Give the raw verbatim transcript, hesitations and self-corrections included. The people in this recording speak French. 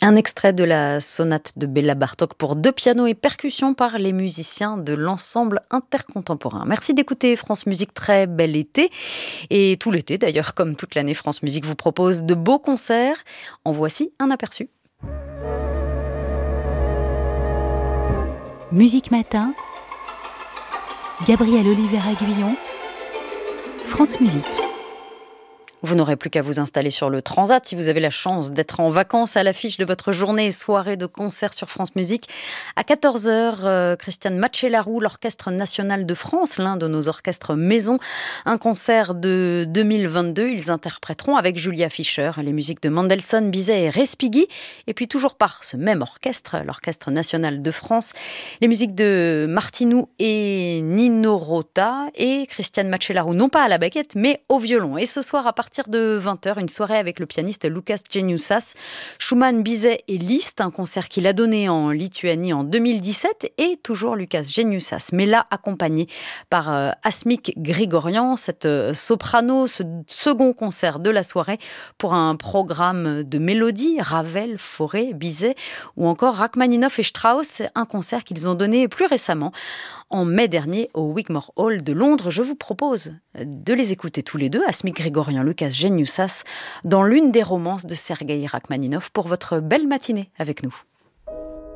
Un extrait de la sonate de Béla Bartók pour deux pianos et percussions par les musiciens de l'ensemble intercontemporain. Merci d'écouter France Musique, très bel été. Et tout l'été d'ailleurs, comme toute l'année, France Musique vous propose de beaux concerts. En voici un aperçu. Musique Matin, Gabriel Oliveira-Guillon, France Musique. Vous n'aurez plus qu'à vous installer sur le Transat si vous avez la chance d'être en vacances. À l'affiche de votre journée et soirée de concert sur France Musique. À quatorze heures, euh, Christiane Matchelarou, l'Orchestre National de France, l'un de nos orchestres maison. Un concert de deux mille vingt-deux. Ils interpréteront avec Julia Fischer les musiques de Mendelssohn, Bizet et Respighi. Et puis toujours par ce même orchestre, l'Orchestre National de France, les musiques de Martinou et Nino Rota. Et Christiane Matchelarou, non pas à la baguette, mais au violon. Et ce soir, à partir de vingt heures, une soirée avec le pianiste Lukas Geniusas, Schumann, Bizet et Liszt, un concert qu'il a donné en Lituanie en deux mille dix-sept, et toujours Lukas Geniusas, mais là accompagné par euh, Asmik Grigorian, cette euh, soprano, ce second concert de la soirée pour un programme de mélodies, Ravel, Fauré, Bizet ou encore Rachmaninoff et Strauss, un concert qu'ils ont donné plus récemment en mai dernier au Wigmore Hall de Londres. Je vous propose de les écouter tous les deux, Asmik Grigorian, Lukas Geniusas, dans l'une des romances de Sergueï Rachmaninoff pour votre belle matinée avec nous.